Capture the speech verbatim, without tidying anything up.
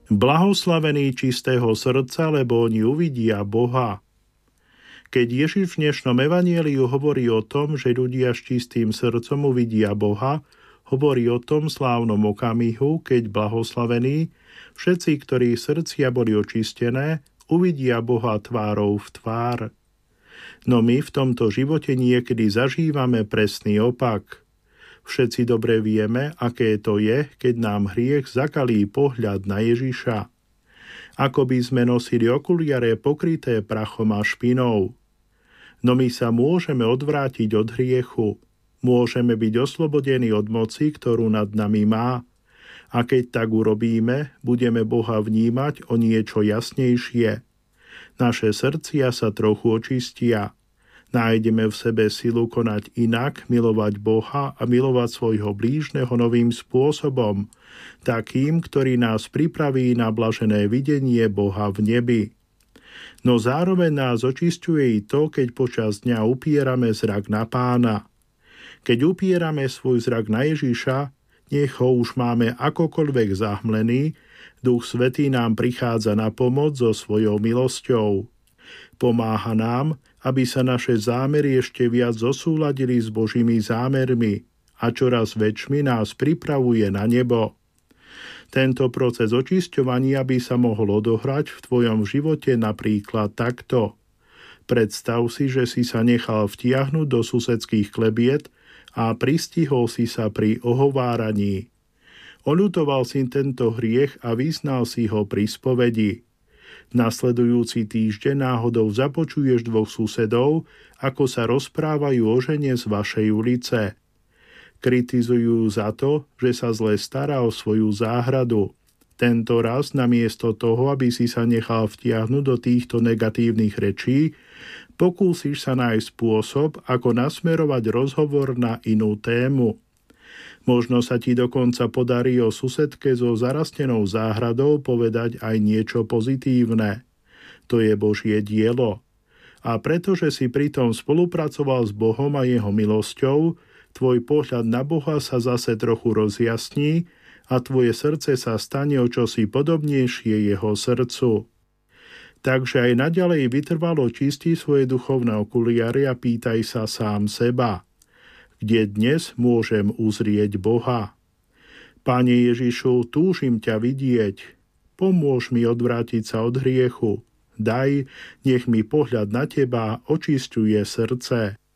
Blahoslavení čistého srdca, lebo oni uvidia Boha. Keď Ježiš v dnešnom evanjeliu hovorí o tom, že ľudia s čistým srdcom uvidia Boha, hovorí o tom slávnom okamihu, keď blahoslavení, všetci, ktorí srdcia boli očistené, uvidia Boha tvárou v tvár. No my v tomto živote niekedy zažívame presný opak. Všetci dobre vieme, aké to je, keď nám hriech zakalí pohľad na Ježiša. Ako by sme nosili okuliare pokryté prachom a špinou. No my sa môžeme odvrátiť od hriechu. Môžeme byť oslobodení od moci, ktorú nad nami má. A keď tak urobíme, budeme Boha vnímať o niečo jasnejšie. Naše srdcia sa trochu očistia. Nájdeme v sebe silu konať inak, milovať Boha a milovať svojho blížneho novým spôsobom, takým, ktorý nás pripraví na blažené videnie Boha v nebi. No zároveň nás očisťuje i to, keď počas dňa upierame zrak na Pána. Keď upierame svoj zrak na Ježiša, nech ho už máme akokoľvek zahmlený, Duch Svätý nám prichádza na pomoc so svojou milosťou. Pomáha nám, aby sa naše zámery ešte viac zosúladili s Božími zámermi a čoraz väčšmi nás pripravuje na nebo. Tento proces očisťovania by sa mohol odohrať v tvojom živote napríklad takto. Predstav si, že si sa nechal vtiahnuť do susedských klebiet a pristihol si sa pri ohováraní. Oľutoval si tento hriech a vyznal si ho pri spovedi. Nasledujúci týždeň náhodou započuješ dvoch susedov, ako sa rozprávajú o žene z vašej ulice. Kritizujú za to, že sa zle stará o svoju záhradu. Tento raz namiesto toho, aby si sa nechal vtiahnuť do týchto negatívnych rečí, pokúsiš sa nájsť spôsob, ako nasmerovať rozhovor na inú tému. Možno sa ti dokonca podarí o susedke so zarastenou záhradou povedať aj niečo pozitívne. To je Božie dielo. A pretože si pritom spolupracoval s Bohom a jeho milosťou, tvoj pohľad na Boha sa zase trochu rozjasní a tvoje srdce sa stane o čosi podobnejšie jeho srdcu. Takže aj naďalej vytrvalo čistí svoje duchovné okuliare a pýtaj sa sám seba. Kde dnes môžem uzrieť Boha? Pane Ježišu, túžim ťa vidieť. Pomôž mi odvrátiť sa od hriechu. Daj, nech mi pohľad na teba očisťuje srdce.